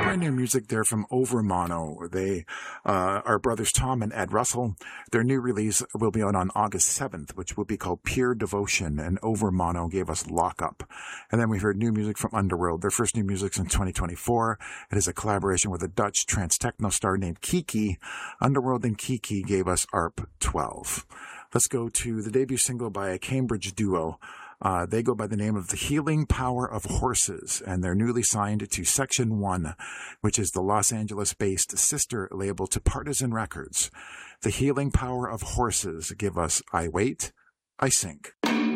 brand new music there from Overmono. They are brothers Tom and Ed Russell. Their new release will be out on August 7th, which will be called Pure Devotion, and Overmono gave us Lock Up. And then we heard new music from Underworld. Their first new music's in 2024. It is a collaboration with a Dutch trance techno star named Kiki. Underworld and Kiki gave us ARP 12. Let's go to the debut single by a Cambridge duo. They go by the name of The Healing Power of Horses, and they're newly signed to Section 1, which is the Los Angeles-based sister label to Partisan Records. The Healing Power of Horses give us I Wait, I Sink.